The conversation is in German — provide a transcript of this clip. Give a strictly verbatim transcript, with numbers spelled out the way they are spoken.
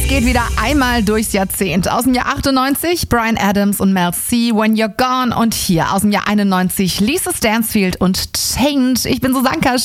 geht wieder einmal durchs Jahrzehnt. Aus dem Jahr achtundneunzig Bryan Adams und Mel C, When You're Gone. Und hier aus dem Jahr einundneunzig Lisa Stansfield und Change. Ich bin Susanne Kasch.